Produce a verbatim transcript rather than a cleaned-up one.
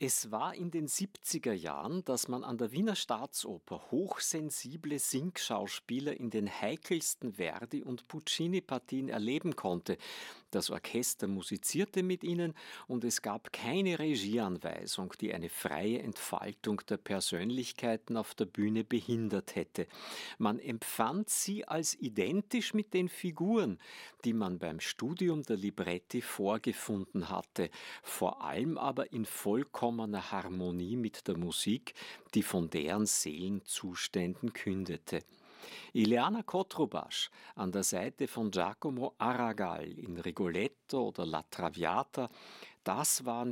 Es war in den siebziger Jahren, dass man an der Wiener Staatsoper hochsensible Singschauspieler in den heikelsten Verdi- und Puccini-Partien erleben konnte. Das Orchester musizierte mit ihnen und es gab keine Regieanweisung, die eine freie Entfaltung der Persönlichkeiten auf der Bühne behindert hätte. Man empfand sie als identisch mit den Figuren, die man beim Studium der Libretti vorgefunden hatte, vor allem aber in vollkommener Harmonie mit der Musik, die von deren Seelenzuständen kündete. Ileana Kotrubasch an der Seite von Giacomo Aragal in Rigoletto oder La Traviata, das waren